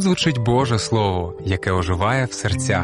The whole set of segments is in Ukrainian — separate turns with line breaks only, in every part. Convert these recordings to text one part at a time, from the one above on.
звучить Боже Слово, яке оживає в серцях.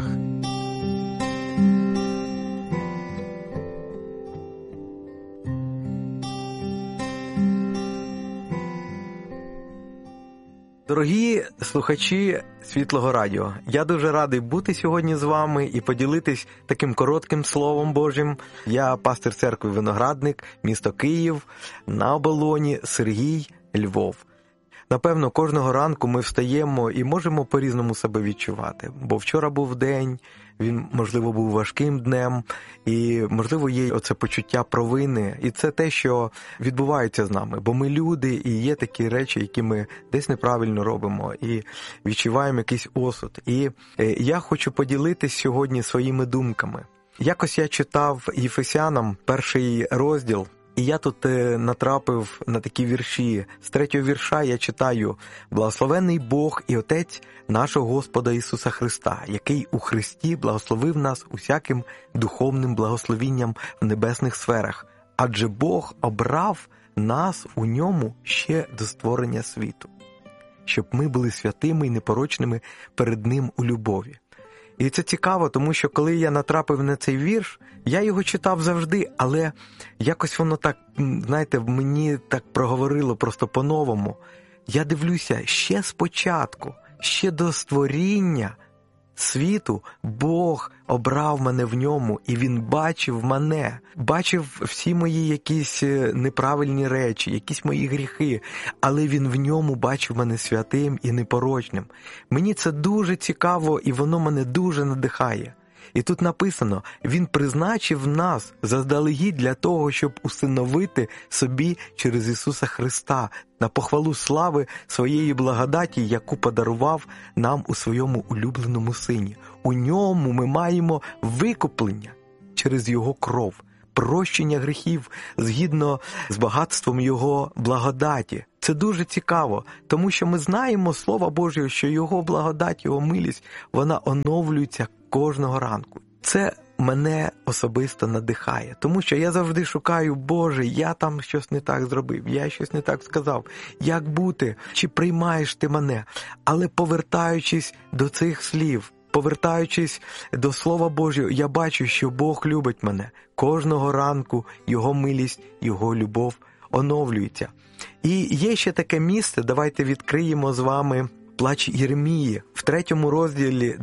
Дорогі слухачі Світлого Радіо, я дуже радий бути сьогодні з вами і поділитись таким коротким Словом Божим. Я пастир церкви Виноградник, місто Київ, на оболоні Сергій, Львов. Напевно, кожного ранку ми встаємо і можемо по-різному себе відчувати. Бо вчора був день, він, можливо, був важким днем, і, можливо, є оце почуття провини. І це те, що відбувається з нами. Бо ми люди, і є такі речі, які ми десь неправильно робимо, і відчуваємо якийсь осуд. І я хочу поділитись сьогодні своїми думками. Якось я читав Єфесянам 1 розділ, і я тут натрапив на такі вірші. З 3-го вірша я читаю: «Благословенний Бог і Отець нашого Господа Ісуса Христа, який у Христі благословив нас усяким духовним благословінням в небесних сферах. Адже Бог обрав нас у ньому ще до створення світу, щоб ми були святими і непорочними перед Ним у любові». І це цікаво, тому що коли я натрапив на цей вірш, я його читав завжди, але якось воно так, знаєте, мені так проговорило просто по-новому. Я дивлюся, ще спочатку, ще до створіння світу Бог обрав мене в ньому, і Він бачив мене, бачив всі мої якісь неправильні речі, якісь мої гріхи, але Він в ньому бачив мене святим і непорочним. Мені це дуже цікаво, і воно мене дуже надихає. І тут написано: Він призначив нас заздалегідь для того, щоб усиновити собі через Ісуса Христа на похвалу слави своєї благодаті, яку подарував нам у своєму улюбленому Сині. У ньому ми маємо викуплення через Його кров, прощення гріхів згідно з багатством Його благодаті. Це дуже цікаво, тому що ми знаємо Слова Божого, що Його благодать, Його милість, вона оновлюється кожного ранку. Це мене особисто надихає, тому що я завжди шукаю: Боже, я там щось не так зробив, я щось не так сказав, як бути, чи приймаєш ти мене? Але повертаючись до цих слів, повертаючись до Слова Божого, я бачу, що Бог любить мене. Кожного ранку Його милість, Його любов оновлюється. І є ще таке місце, давайте відкриємо з вами Плач Єремії. В 3-му розділі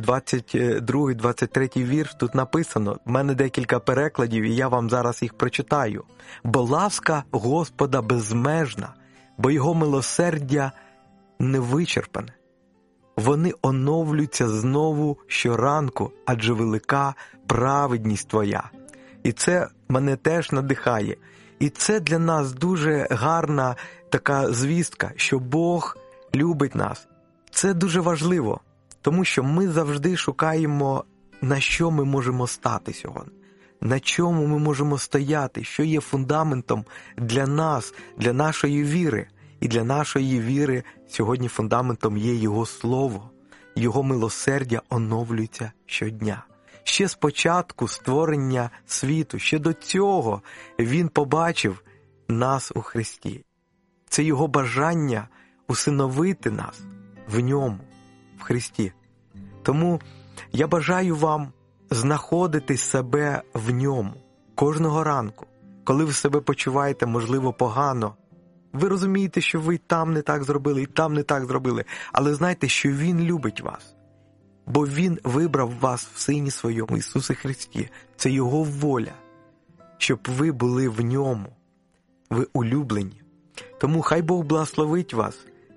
22-23 вірш тут написано, в мене декілька перекладів, і я вам зараз їх прочитаю. «Бо ласка Господа безмежна, бо Його милосердя невичерпане. Вони оновлюються знову щоранку, адже велика праведність Твоя». І це мене теж надихає. І це для нас дуже гарна така звістка, що Бог любить нас. Це дуже важливо, тому що ми завжди шукаємо, на що ми можемо стати сьогодні, на чому ми можемо стояти, що є фундаментом для нас, для нашої віри. І для нашої віри сьогодні фундаментом є Його Слово. Його милосердя оновлюється щодня. Ще з початку створення світу, ще до цього Він побачив нас у Христі. Це Його бажання усиновити нас в Ньому, в Христі. Тому я бажаю вам знаходити себе в Ньому кожного ранку. Коли ви себе почуваєте, можливо, погано, ви розумієте, що ви там не так зробили, і там не так зробили, але знайте, що Він любить вас. Бо Він вибрав вас в Сині Своєму, Ісусі Христі. Це Його воля, щоб ви були в Ньому. Ви улюблені. Тому хай Бог благословить вас.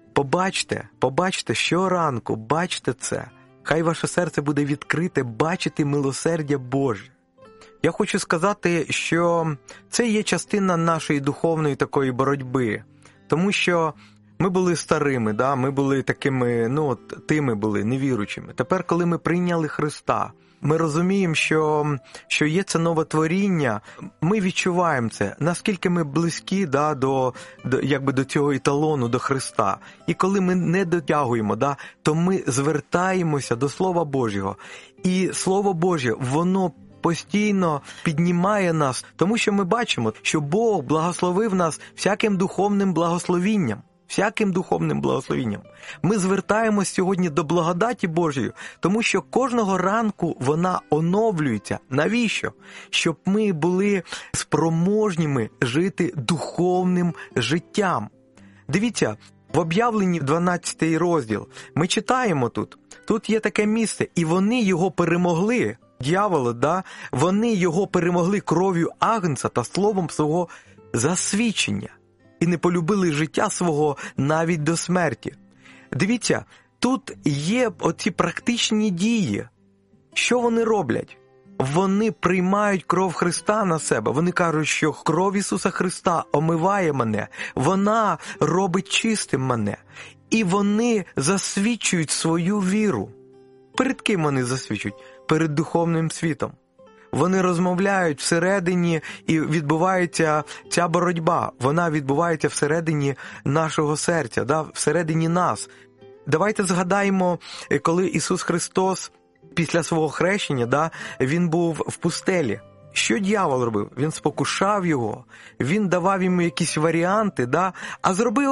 Побачте щоранку, бачте це. Хай ваше серце буде відкрите бачити милосердя Боже. Я хочу сказати, що це є частина нашої духовної такої боротьби. Тому що ми були старими, ми були такими, тими були, невіруючими. Тепер, коли ми прийняли Христа, ми розуміємо, що є це нове творіння, ми відчуваємо це, наскільки ми близькі до цього еталону, до Христа. І коли ми не дотягуємо, то ми звертаємося до Слова Божого. І Слово Боже, воно постійно піднімає нас, тому що ми бачимо, що Бог благословив нас всяким духовним благословінням. всяким духовним благословенням. Ми звертаємось сьогодні до благодаті Божої, тому що кожного ранку вона оновлюється. Навіщо? Щоб ми були спроможніми жити духовним життям. Дивіться, в Об'явленні 12 розділ ми читаємо тут є таке місце, і вони його перемогли, дьявола, вони його перемогли кров'ю Агнця та словом свого засвідчення. І не полюбили життя свого навіть до смерті. Дивіться, тут є оці практичні дії. Що вони роблять? Вони приймають кров Христа на себе. Вони кажуть, що кров Ісуса Христа омиває мене. Вона робить чистим мене. І вони засвідчують свою віру. Перед ким вони засвідчують? Перед духовним світом. Вони розмовляють всередині, і відбувається ця боротьба. Вона відбувається всередині нашого серця, всередині нас. Давайте згадаємо, коли Ісус Христос після свого хрещення, Він був в пустелі. Що дьявол робив? Він спокушав його, він давав йому якісь варіанти, а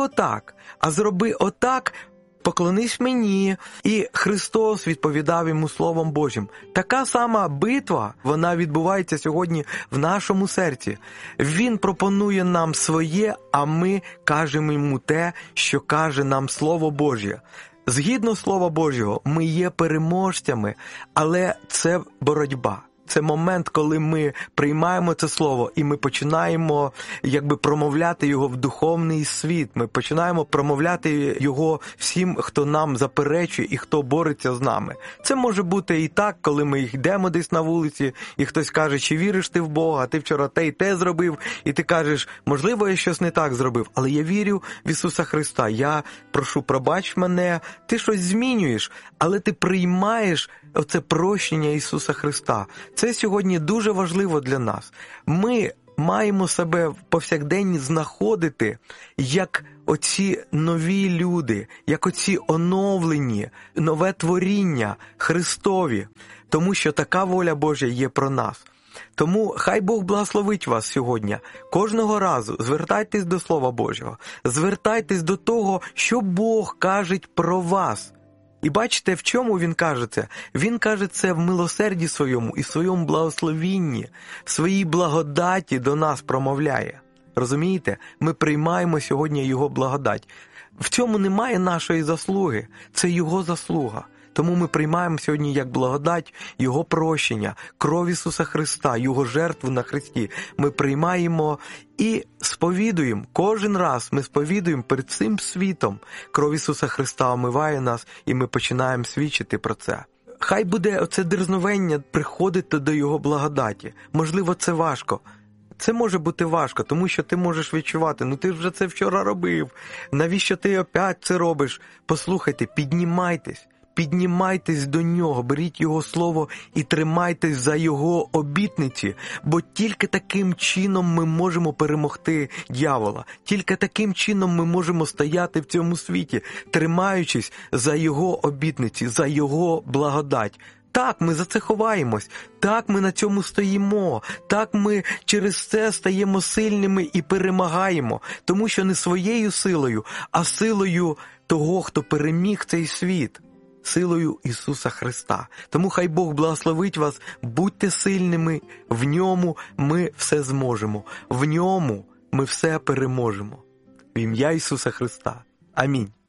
зроби отак, поклонись мені. І Христос відповідав йому Словом Божим. Така сама битва, вона відбувається сьогодні в нашому серці. Він пропонує нам своє, а ми кажемо йому те, що каже нам Слово Божє. Згідно Слова Божого, ми є переможцями, але це боротьба. Це момент, коли ми приймаємо це слово і ми починаємо промовляти його в духовний світ. Ми починаємо промовляти його всім, хто нам заперечує і хто бореться з нами. Це може бути і так, коли ми йдемо десь на вулиці, і хтось каже, чи віриш ти в Бога, ти вчора те і те зробив, і ти кажеш, можливо, я щось не так зробив, але я вірю в Ісуса Христа, я прошу, пробач мене, ти щось змінюєш, але ти приймаєш оце прощення Ісуса Христа. Це сьогодні дуже важливо для нас. Ми маємо себе в повсякденні знаходити як оці нові люди, як оці оновлені, нове творіння Христові, тому що така воля Божа є про нас. Тому хай Бог благословить вас сьогодні. Кожного разу звертайтесь до Слова Божого, звертайтесь до того, що Бог каже про вас. І бачите, в чому Він каже це? Він каже це в милосерді своєму і в своєму благословінні, в своїй благодаті до нас промовляє. Розумієте? Ми приймаємо сьогодні Його благодать. В цьому немає нашої заслуги, це Його заслуга. Тому ми приймаємо сьогодні як благодать Його прощення, кров Ісуса Христа, Його жертву на Христі. Ми приймаємо і сповідуємо, кожен раз ми сповідуємо перед цим світом. Кров Ісуса Христа омиває нас, і ми починаємо свідчити про це. Хай буде оце дерзновення приходити до Його благодаті. Можливо, це важко. Це може бути важко, тому що ти можеш відчувати, ти ж вже це вчора робив, навіщо ти опять це робиш? Послухайте, піднімайтесь до Нього, беріть Його Слово і тримайтесь за Його обітниці, бо тільки таким чином ми можемо перемогти дьявола, тільки таким чином ми можемо стояти в цьому світі, тримаючись за Його обітниці, за Його благодать. Так, ми за це ховаємось, так, ми на цьому стоїмо, так, ми через це стаємо сильними і перемагаємо, тому що не своєю силою, а силою того, хто переміг цей світ, силою Ісуса Христа. Тому хай Бог благословить вас, будьте сильними, в Ньому ми все зможемо, в Ньому ми все переможемо. В ім'я Ісуса Христа. Амінь.